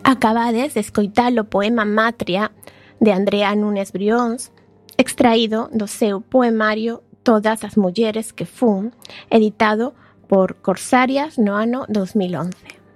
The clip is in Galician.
Acabades de escoitar o poema Matria de Andrea Núñez Brións, extraído do seu poemario Todas as mulleres que fun, editado por Corsarias no ano 2011.